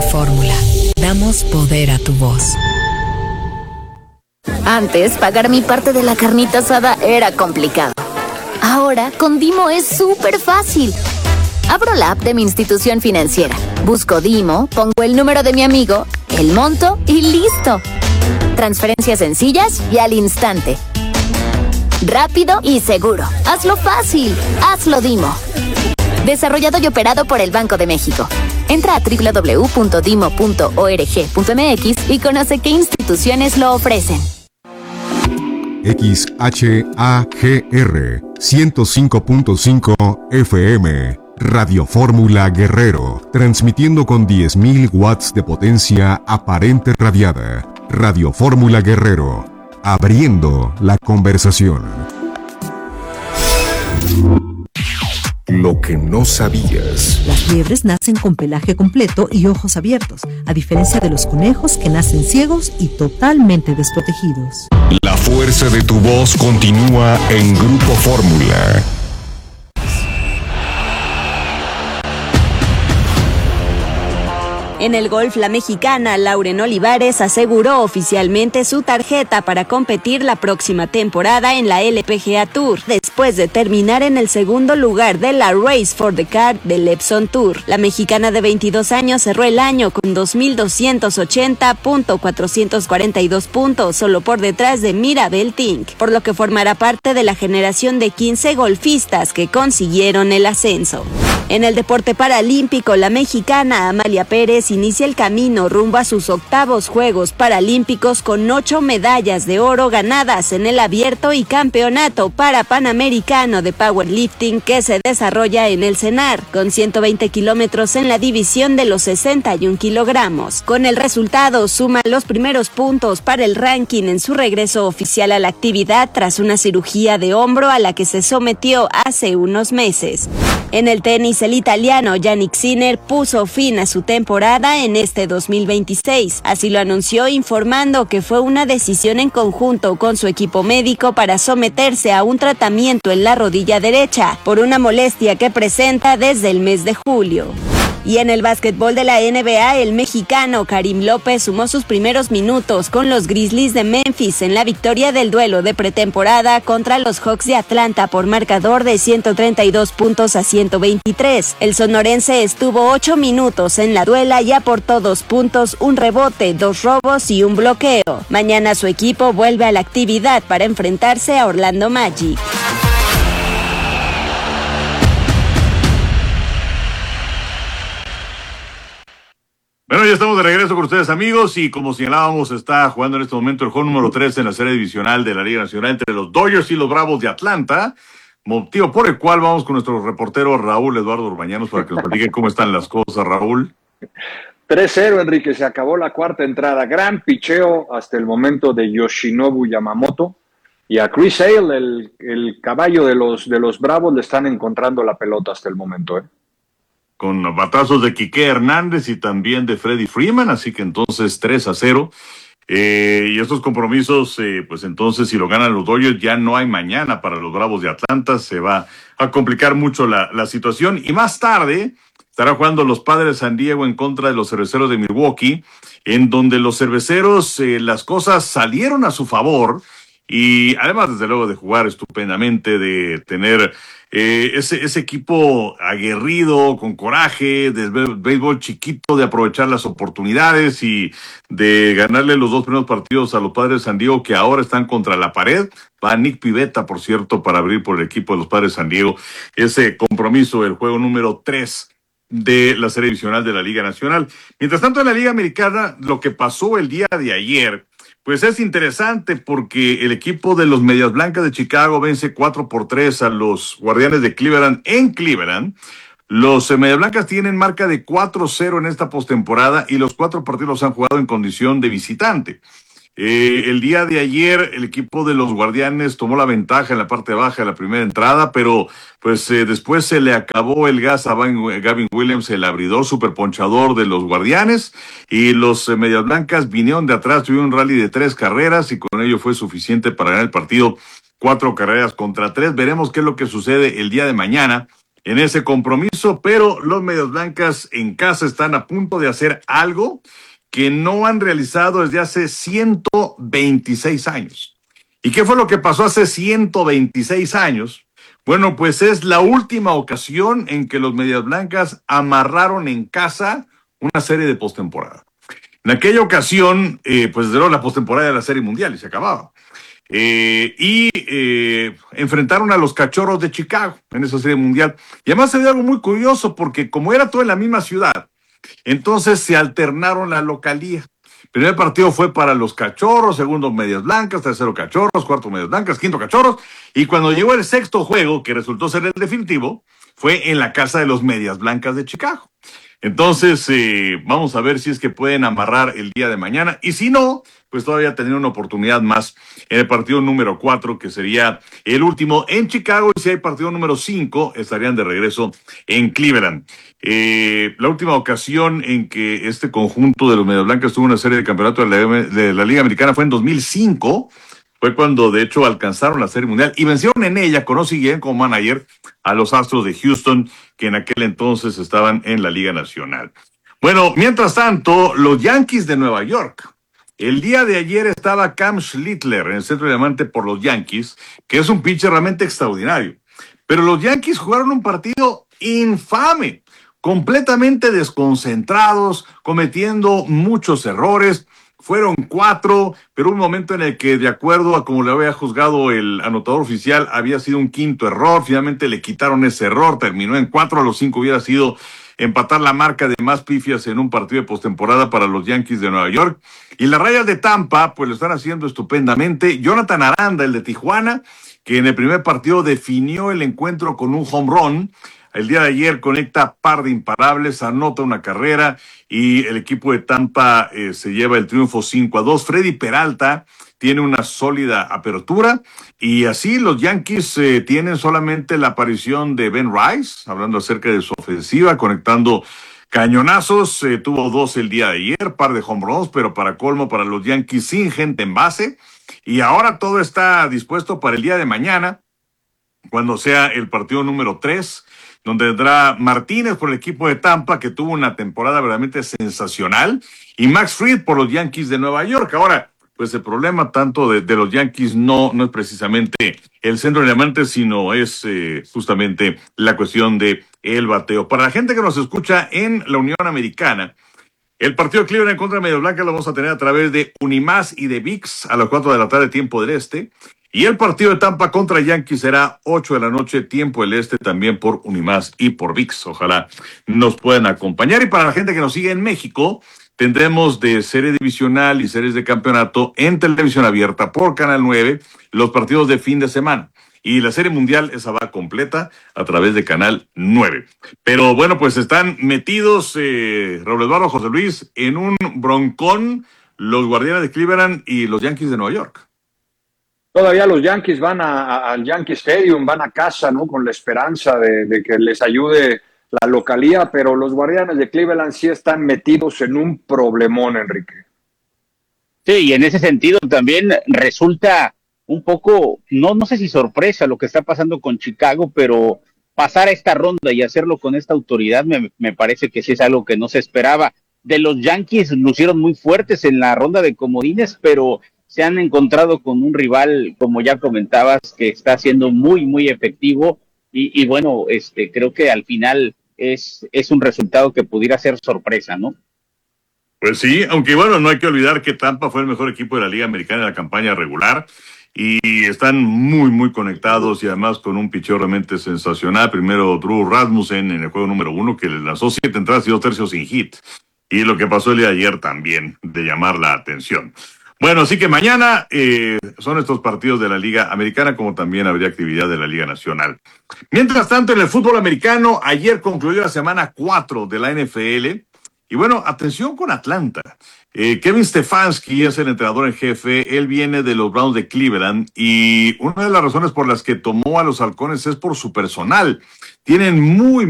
Fórmula. Damos poder a tu voz. Antes, pagar mi parte de la carnita asada era complicado. Ahora, con Dimo es súper fácil. Abro la app de mi institución financiera, busco Dimo, pongo el número de mi amigo, el monto y ¡listo! Transferencias sencillas y al instante. Rápido y seguro. Hazlo fácil. Hazlo Dimo. Desarrollado y operado por el Banco de México. Entra a www.dimo.org.mx y conoce qué instituciones lo ofrecen. XHAGR 105.5 FM Radio Fórmula Guerrero, transmitiendo con 10.000 watts de potencia aparente radiada. Radio Fórmula Guerrero, abriendo la conversación. Lo que no sabías. Las liebres nacen con pelaje completo y ojos abiertos, a diferencia de los conejos que nacen ciegos y totalmente desprotegidos. La fuerza de tu voz continúa en Grupo Fórmula. En el golf, la mexicana Lauren Olivares aseguró oficialmente su tarjeta para competir la próxima temporada en la LPGA Tour, después de terminar en el segundo lugar de la Race for the Card del Epson Tour. La mexicana de 22 años cerró el año con 2,280.442 puntos, solo por detrás de Mirabel Tink, por lo que formará parte de la generación de 15 golfistas que consiguieron el ascenso. En el deporte paralímpico, la mexicana Amalia Pérez inicia el camino rumbo a sus octavos Juegos Paralímpicos con 8 medallas de oro ganadas en el Abierto y Campeonato Panamericano de Powerlifting que se desarrolla en el CENAR, con 120 kilómetros en la división de los 61 kilogramos. Con el resultado, suma los primeros puntos para el ranking en su regreso oficial a la actividad tras una cirugía de hombro a la que se sometió hace unos meses. En el tenis, el italiano Jannik Sinner puso fin a su temporada en este 2026. Así lo anunció, informando que fue una decisión en conjunto con su equipo médico para someterse a un tratamiento en la rodilla derecha por una molestia que presenta desde el mes de julio. Y en el básquetbol de la NBA, el mexicano Karim López sumó sus primeros minutos con los Grizzlies de Memphis en la victoria del duelo de pretemporada contra los Hawks de Atlanta por marcador de 132 puntos a 123. El sonorense estuvo 8 minutos en la duela y aportó 2 puntos, un rebote, 2 robos y un bloqueo. Mañana su equipo vuelve a la actividad para enfrentarse a Orlando Magic. Bueno, ya estamos de regreso con ustedes, amigos, y como señalábamos, está jugando en este momento el juego número 3 en la serie divisional de la Liga Nacional entre los Dodgers y los Bravos de Atlanta, motivo por el cual vamos con nuestro reportero Raúl Eduardo Urbañanos para que nos platique cómo están las cosas, Raúl. 3-0, Enrique, se acabó la cuarta entrada. Gran picheo hasta el momento de Yoshinobu Yamamoto. Y a Chris Sale, el caballo de los Bravos, le están encontrando la pelota hasta el momento, Con batazos de Quique Hernández y también de Freddie Freeman, así que entonces 3-0. Y estos compromisos, pues entonces si lo ganan los Dodgers, ya no hay mañana para los Bravos de Atlanta, se va a complicar mucho la situación. Y más tarde estará jugando los Padres de San Diego en contra de los Cerveceros de Milwaukee, en donde los Cerveceros las cosas salieron a su favor, y además desde luego de jugar estupendamente, de tener ese equipo aguerrido, con coraje, de béisbol chiquito, de aprovechar las oportunidades y de ganarle los 2 primeros partidos a los Padres de San Diego, que ahora están contra la pared. Va Nick Pivetta, por cierto, para abrir por el equipo de los Padres de San Diego ese compromiso, el juego número 3 de la serie divisional de la Liga Nacional. Mientras tanto, en la Liga Americana, lo que pasó el día de ayer, pues es interesante porque el equipo de los Medias Blancas de Chicago vence 4-3 a los Guardianes de Cleveland en Cleveland. Los Medias Blancas tienen marca de 4-0 en esta postemporada y los 4 partidos los han jugado en condición de visitante. El día de ayer el equipo de los Guardianes tomó la ventaja en la parte baja de la primera entrada, pero pues después se le acabó el gas a Gavin Williams, el abridor superponchador de los Guardianes, y los Medias Blancas vinieron de atrás, tuvieron un rally de 3 carreras y con ello fue suficiente para ganar el partido 4 carreras contra 3. Veremos qué es lo que sucede el día de mañana en ese compromiso, pero los Medias Blancas en casa están a punto de hacer algo que no han realizado desde hace 126 años. ¿Y qué fue lo que pasó hace 126 años? Bueno, pues es la última ocasión en que los Medias Blancas amarraron en casa una serie de postemporada. En aquella ocasión, pues desde luego la postemporada de la Serie Mundial y se acababa. Enfrentaron a los Cachorros de Chicago en esa Serie Mundial. Y además se dio algo muy curioso porque como era todo en la misma ciudad, entonces se alternaron la localía. El primer partido fue para los Cachorros, segundo Medias Blancas, tercero Cachorros, cuarto Medias Blancas, quinto Cachorros. Y cuando llegó el sexto juego, que resultó ser el definitivo, fue en la casa de los Medias Blancas de Chicago. Entonces, vamos a ver si es que pueden amarrar el día de mañana. Y si no, pues todavía tendrían una oportunidad más en el partido número 4, que sería el último en Chicago. Y si hay partido número 5, estarían de regreso en Cleveland. La última ocasión en que este conjunto de los Medias Blancas tuvo una serie de campeonatos de la Liga Americana fue en 2005. Fue cuando, de hecho, alcanzaron la Serie Mundial y vencieron en ella con Ozzie Guillén como manager a los Astros de Houston, que en aquel entonces estaban en la Liga Nacional. Bueno, mientras tanto, los Yankees de Nueva York. El día de ayer estaba Cam Schlittler en el centro de diamante por los Yankees, que es un pitcher realmente extraordinario. Pero los Yankees jugaron un partido infame, completamente desconcentrados, cometiendo muchos errores. Fueron 4, pero un momento en el que, de acuerdo a como le había juzgado el anotador oficial, había sido un quinto error. Finalmente le quitaron ese error, terminó en 4. A los 5 hubiera sido empatar la marca de más pifias en un partido de postemporada para los Yankees de Nueva York. Y las Rayas de Tampa, pues lo están haciendo estupendamente. Jonathan Aranda, el de Tijuana, que en el primer partido definió el encuentro con un home run. El día de ayer conecta par de imparables, anota una carrera y el equipo de Tampa se lleva el triunfo 5-2. Freddy Peralta tiene una sólida apertura y así los Yankees tienen solamente la aparición de Ben Rice, hablando acerca de su ofensiva, conectando cañonazos. Tuvo 2 el día de ayer, par de home runs, pero para colmo para los Yankees sin gente en base. Y ahora todo está dispuesto para el día de mañana, cuando sea el partido número 3, donde tendrá Martínez por el equipo de Tampa, que tuvo una temporada verdaderamente sensacional, y Max Fried por los Yankees de Nueva York. Ahora, pues el problema tanto de los Yankees no es precisamente el centro de diamantes, sino es justamente la cuestión de el bateo. Para la gente que nos escucha en la Unión Americana, el partido de Cleveland en contra de Medias Blancas lo vamos a tener a través de Unimás y de ViX a las 4 de la tarde, tiempo del este. Y el partido de Tampa contra Yankees será 8 de la noche, tiempo del este, también por Unimás y por ViX. Ojalá nos puedan acompañar. Y para la gente que nos sigue en México, tendremos de serie divisional y series de campeonato en televisión abierta por Canal 9 los partidos de fin de semana. Y la Serie Mundial, esa va completa a través de Canal 9. Pero bueno, pues están metidos, Raúl Eduardo, José Luis, en un broncón los Guardianes de Cleveland y los Yankees de Nueva York. Todavía los Yankees van al Yankee Stadium, van a casa, ¿no? Con la esperanza de que les ayude la localía, pero los Guardianes de Cleveland sí están metidos en un problemón, Enrique. Sí, y en ese sentido también resulta un poco, no sé si sorpresa lo que está pasando con Chicago, pero pasar a esta ronda y hacerlo con esta autoridad me parece que sí es algo que no se esperaba. De los Yankees lucieron muy fuertes en la ronda de comodines, pero se han encontrado con un rival, como ya comentabas, que está siendo muy, muy efectivo y bueno, creo que al final es un resultado que pudiera ser sorpresa, ¿no? Pues sí, aunque bueno, no hay que olvidar que Tampa fue el mejor equipo de la Liga Americana en la campaña regular y están muy, muy conectados y además con un picheo realmente sensacional. Primero Drew Rasmussen en el juego número 1, que le lanzó 7 entradas y 2 tercios sin hit. Y lo que pasó el día de ayer también, de llamar la atención. Bueno, así que mañana son estos partidos de la Liga Americana, como también habría actividad de la Liga Nacional. Mientras tanto, en el fútbol americano, ayer concluyó la semana 4 de la NFL. Y bueno, atención con Atlanta. Kevin Stefanski es el entrenador en jefe. Él viene de los Browns de Cleveland. Y una de las razones por las que tomó a los Halcones es por su personal. Tienen muy